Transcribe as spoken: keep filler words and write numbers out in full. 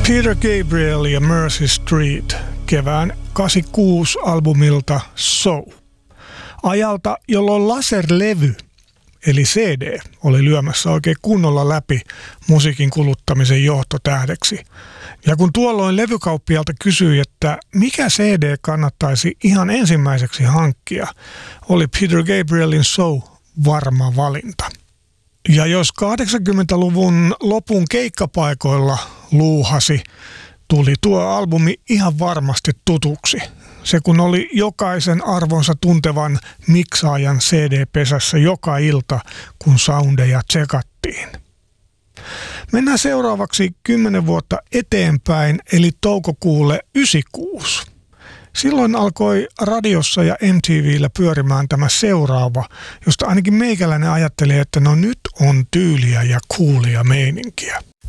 Peter Gabriel ja Mersey Street kevään kahdeksankymmentäkuusi albumilta So. Ajalta, jolloin laserlevy eli C D oli lyömässä oikein kunnolla läpi musiikin kuluttamisen johtotähdeksi. Ja kun tuolloin levykauppialta kysyi, että mikä C D kannattaisi ihan ensimmäiseksi hankkia, oli Peter Gabrielin So varma valinta. Ja jos kahdeksankymmentäluvun lopun keikkapaikoilla luuhasi, tuli tuo albumi ihan varmasti tutuksi. Se kun oli jokaisen arvonsa tuntevan miksaajan C D-pesässä joka ilta, kun soundeja tsekattiin. Mennään seuraavaksi kymmenen vuotta eteenpäin, eli toukokuulle yhdeksänkymmentäkuusi. Silloin alkoi radiossa ja M T V:llä pyörimään tämä seuraava, josta ainakin meikäläinen ajatteli, että no nyt on tyyliä ja coolia meininkiä.